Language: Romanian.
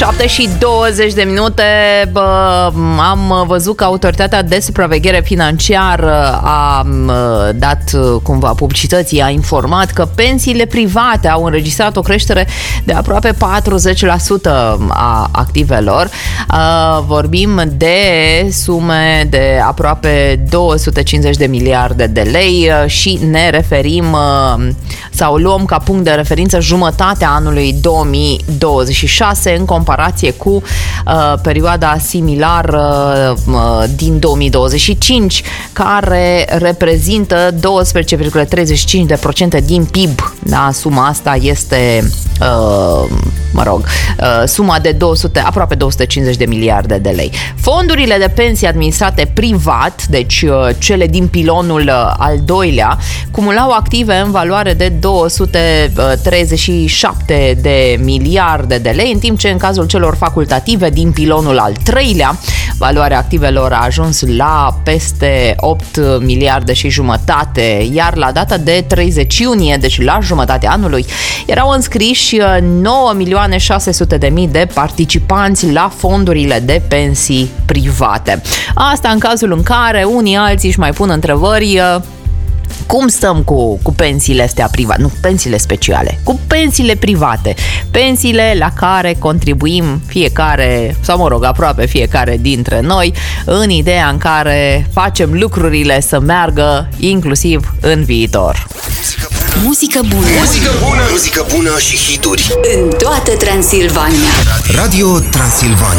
7:20. Am văzut că Autoritatea de Supraveghere Financiară a dat cumva publicității, a informat că pensiile private au înregistrat o creștere de aproape 40% a activelor. Vorbim de sume de aproape 250 de miliarde de lei și ne referim sau luăm ca punct de referință jumătatea anului 2026 în comparație cu perioada similară din 2025, care reprezintă 12,35% din PIB. Da, suma asta este suma de aproape 250 de miliarde de lei. Fondurile de pensii administrate privat, deci cele din pilonul al doilea, cumulau active în valoare de 237 de miliarde de lei, în timp ce în cazul celor facultative din pilonul al treilea, valoarea activelor a ajuns la peste 8 miliarde și jumătate, iar la data de 30 iunie, deci la jumătatea anului, erau înscriși 9.600.000 de participanți la fondurile de pensii private. Asta în cazul în care unii alții își mai pun întrebări: cum stăm cu pensiile astea private? Nu, pensiile speciale, cu pensiile private, pensiile la care contribuim fiecare, sau aproape fiecare dintre noi, în ideea în care facem lucrurile să meargă inclusiv în viitor. Muzică bună. Muzică bună. Muzică bună și hituri în toată Transilvania. Radio Transilvania.